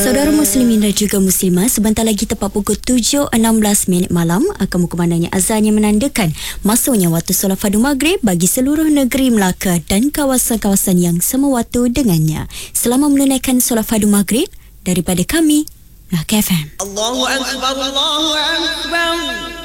Saudara muslimin dan juga muslimah, sebentar lagi tepat pukul 7.16 malam akan berkumandangnya azan yang menandakan masuknya waktu solat fardu maghrib bagi seluruh negeri Melaka dan kawasan-kawasan yang sama waktu dengannya. Selamat menunaikan solat fardu maghrib daripada kami, Melaka FM. Allahu Akbar, Allahu Akbar.